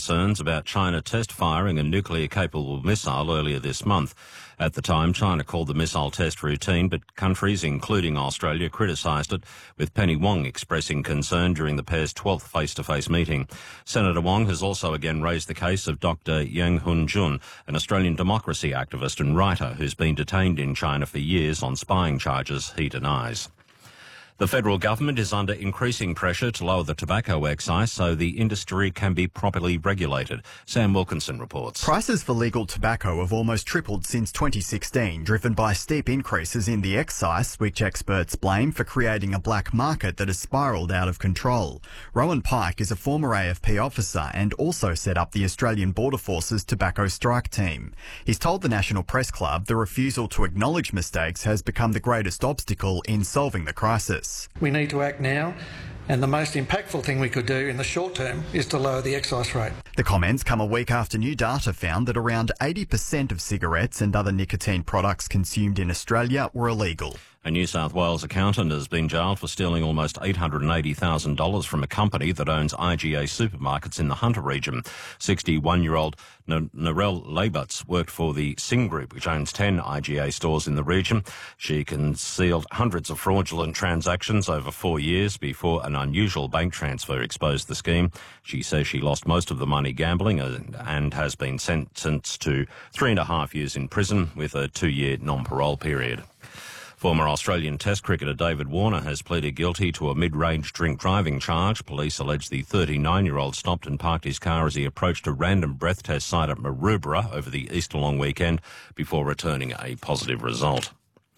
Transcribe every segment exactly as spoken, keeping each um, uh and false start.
concerns about China test-firing a nuclear-capable missile earlier this month. At the time, China called the missile test routine, but countries, including Australia, criticised it, with Penny Wong expressing concern during the pair's twelfth face-to-face meeting. Senator Wong has also again raised the case of Doctor Yang Hun-jun, an Australian democracy activist and writer who's been detained in China for years on spying charges he denies. The federal government is under increasing pressure to lower the tobacco excise so the industry can be properly regulated. Sam Wilkinson reports. Prices for legal tobacco have almost tripled since twenty sixteen, driven by steep increases in the excise, which experts blame for creating a black market that has spiralled out of control. Rowan Pike is a former A F P officer and also set up the Australian Border Force's tobacco strike team. He's told the National Press Club the refusal to acknowledge mistakes has become the greatest obstacle in solving the crisis. We need to act now, and the most impactful thing we could do in the short term is to lower the excise rate. The comments come a week after new data found that around eighty percent of cigarettes and other nicotine products consumed in Australia were illegal. A New South Wales accountant has been jailed for stealing almost eight hundred eighty thousand dollars from a company that owns I G A supermarkets in the Hunter region. sixty-one-year-old Narelle Labutz worked for the Singh Group, which owns ten I G A stores in the region. She concealed hundreds of fraudulent transactions over four years before an unusual bank transfer exposed the scheme. She says she lost most of the money gambling and has been sentenced to three and a half years in prison with a two-year non-parole period. Former Australian Test cricketer David Warner has pleaded guilty to a mid-range drink driving charge. Police allege the thirty-nine-year-old stopped and parked his car as he approached a random breath test site at Maroubra over the Easter long weekend before returning a positive result.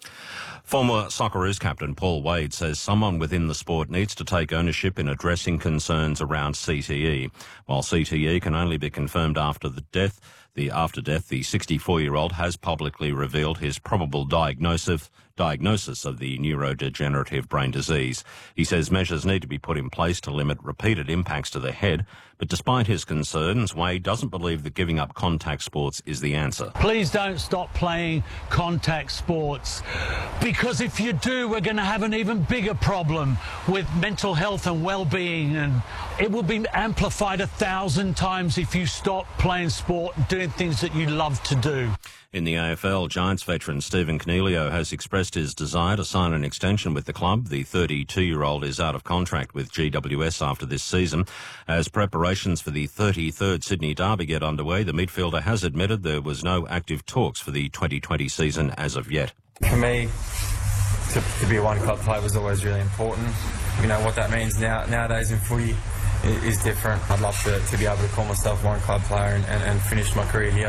Former Socceroos captain Paul Wade says someone within the sport needs to take ownership in addressing concerns around C T E. While C T E can only be confirmed after the death, the after death, the sixty-four-year-old has publicly revealed his probable diagnosis diagnosis of the neurodegenerative brain disease. He says measures need to be put in place to limit repeated impacts to the head, but despite his concerns, Wade doesn't believe that giving up contact sports is the answer. Please don't stop playing contact sports, because if you do, we're going to have an even bigger problem with mental health and well-being, and it will be amplified a thousand times if you stop playing sport and doing things that you love to do. In the A F L, Giants veteran Stephen Coniglio has expressed his desire to sign an extension with the club. The thirty-two-year-old is out of contract with G W S after this season. As preparations for the thirty-third Sydney Derby get underway, the midfielder has admitted there was no active talks for the twenty twenty season as of yet. For me, to, to be a one-club player was always really important. You know, what that means now nowadays in footy is different. I'd love to, to be able to call myself a one-club player and, and, and finish my career here.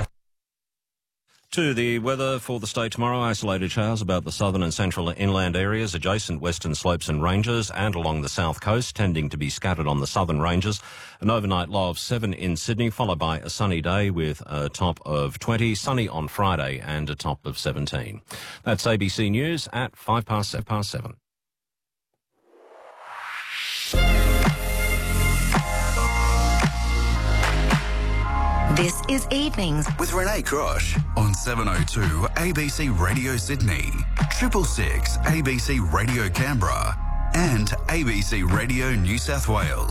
To the weather for the state tomorrow, isolated showers about the southern and central inland areas, adjacent western slopes and ranges, and along the south coast, tending to be scattered on the southern ranges. An overnight low of seven in Sydney, followed by a sunny day with a top of twenty, sunny on Friday and a top of seventeen. That's A B C News at five past seven. This is Evenings with Renee Crosh on seven oh two A B C Radio Sydney, triple six A B C Radio Canberra, and A B C Radio New South Wales.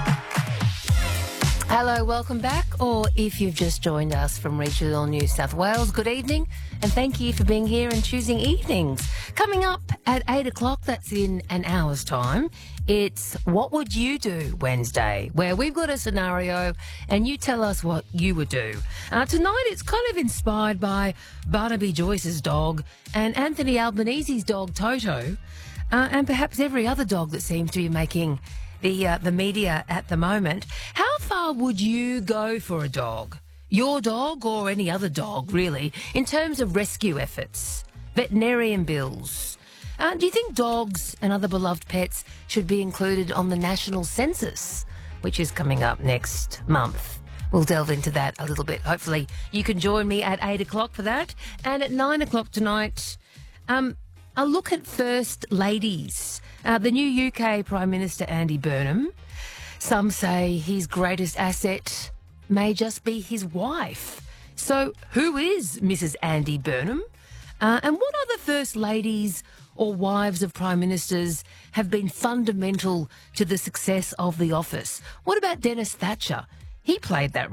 Hello, welcome back, or if you've just joined us from regional New South Wales, good evening, and thank you for being here and choosing Evenings. Coming up at eight o'clock, that's in an hour's time, it's What Would You Do Wednesday, where we've got a scenario and you tell us what you would do. Uh, tonight it's kind of inspired by Barnaby Joyce's dog and Anthony Albanese's dog Toto, uh, and perhaps every other dog that seems to be making the uh, the media at the moment. How far would you go for a dog? Your dog or any other dog, really, in terms of rescue efforts, veterinarian bills? Uh, do you think dogs and other beloved pets should be included on the national census, which is coming up next month? We'll delve into that a little bit. Hopefully you can join me at eight o'clock for that. And at nine o'clock tonight, um, a look at First Ladies. Uh, the new U K Prime Minister Andy Burnham. Some say his greatest asset may just be his wife. So who is Missus Andy Burnham? Uh, and what other First Ladies or wives of Prime Ministers have been fundamental to the success of the office? What about Dennis Thatcher? He played that